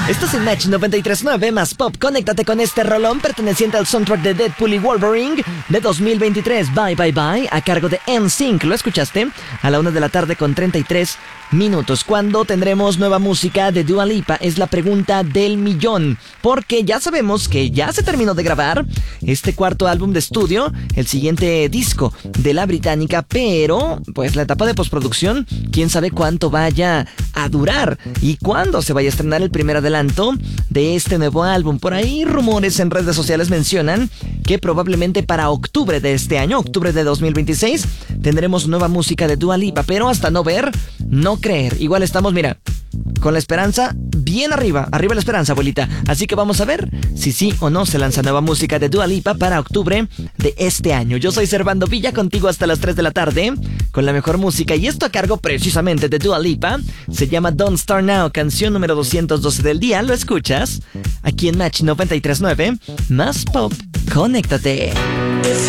Esto es en Match 93.9 más Pop. Conéctate con este rolón perteneciente al soundtrack de Deadpool y Wolverine de 2023. Bye Bye Bye, a cargo de NSYNC. ¿Lo escuchaste? A la 1 de la tarde con 33 minutos. ¿Cuándo tendremos nueva música de Dua Lipa? Es la pregunta del millón. Porque ya sabemos que ya se terminó de grabar este cuarto álbum de estudio, el siguiente disco de la británica, pero pues la etapa de postproducción, quién sabe cuánto vaya a durar y cuándo se vaya a estrenar el primer adelanto de este nuevo álbum. Por ahí rumores en redes sociales mencionan que probablemente para octubre de este año, octubre de 2026, tendremos nueva música de Dua Lipa, pero hasta no ver, no creer. Igual estamos, mira, con la esperanza bien arriba la esperanza, abuelita. Así que vamos a ver si sí o no se lanza nueva música de Dua Lipa para octubre de este año. Yo soy Servando Villa, contigo hasta las 3 de la tarde con la mejor música, y esto a cargo precisamente de Dua Lipa. Se llama Don't Start Now, canción número 212 del día. Lo escuchas aquí en Match 93.9 más Pop. Conéctate.